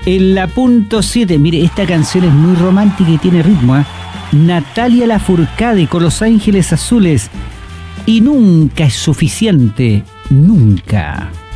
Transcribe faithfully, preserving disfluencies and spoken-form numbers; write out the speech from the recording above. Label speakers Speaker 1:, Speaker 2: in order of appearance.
Speaker 1: En la punto siete, mire, esta canción es muy romántica y tiene ritmo, ¿eh? Natalia Lafourcade con Los Ángeles Azules. Y nunca es suficiente, nunca.